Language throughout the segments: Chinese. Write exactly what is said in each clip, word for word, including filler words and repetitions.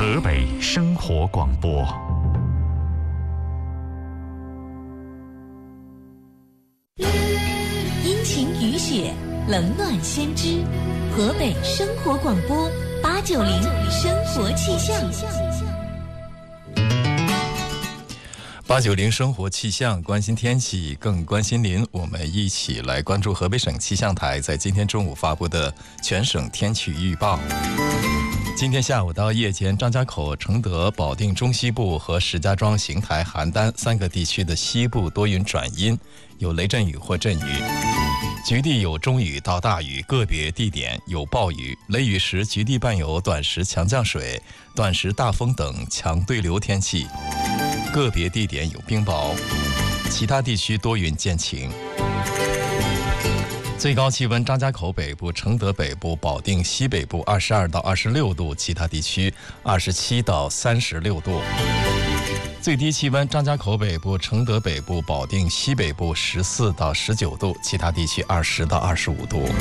河北生活广播。 阴晴雨雪，冷暖先知。河北生活广播八九零生活气象。 八九零生活气象，关心天气，更关心您。我们一起来关注河北省气象台在今天中午发布的全省天气预报。今天下午到夜间，张家口、承德、保定中西部和石家庄、邢台、邯郸三个地区的西部多云转阴，有雷阵雨或阵雨，局地有中雨到大雨，个别地点有暴雨。雷雨时局地伴有短时强降水、短时大风等强对流天气，个别地点有冰雹，其他地区多云见晴。最高气温：张家口北部、承德北部、保定西北部二十二到二十六度，其他地区二十七到三十六度。最低气温：张家口北部、承德北部、保定西北部十四到十九度，其他地区二十到二十五度。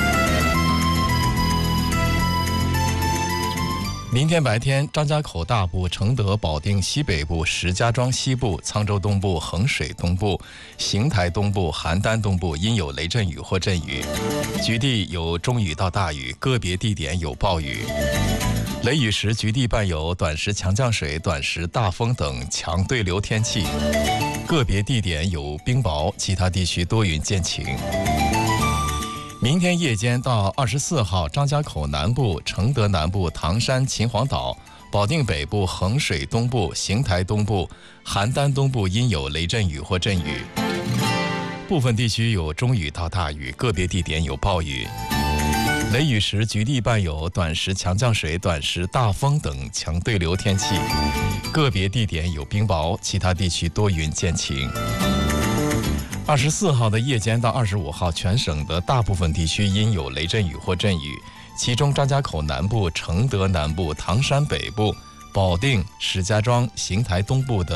明天白天，张家口大部、承德、保定西北部、石家庄西部、沧州东部、衡水东部、邢台东部、邯郸东部阴有雷阵雨或阵雨，局地有中雨到大雨，个别地点有暴雨。雷雨时局地伴有短时强降水、短时大风等强对流天气，个别地点有冰雹，其他地区多云见晴。明天夜间到二十四号，张家口南部、承德南部、唐山、秦皇岛、保定北部、衡水东部、邢台东部、邯郸东部阴有雷阵雨或阵雨，部分地区有中雨到大雨，个别地点有暴雨。雷雨时局地伴有短时强降水、短时大风等强对流天气，个别地点有冰雹，其他地区多云见晴。二十四号的夜间到二十五号，全省的大部分地区阴有雷阵雨或阵雨，其中张家口南部、承德南部、唐山北部、保定、石家庄、邢台东部的